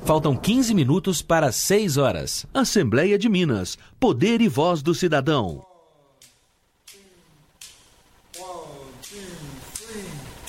Faltam 15 minutos para 6 horas. Assembleia de Minas. Poder e voz do cidadão.